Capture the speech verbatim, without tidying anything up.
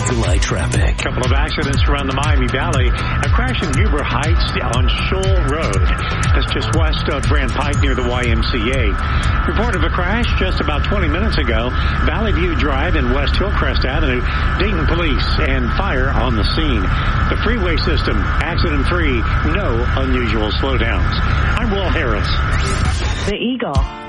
Eagle Eye traffic. A couple of accidents around the Miami Valley. A crash in Huber Heights on Shoal Road. That's just west of Brand Pike near the Y M C A. Report of a crash just about twenty minutes ago. Valley View Drive and West Hillcrest Avenue. Dayton Police and fire on the scene. The freeway system, accident-free, no unusual slowdowns. I'm Will Harris. The Eagle.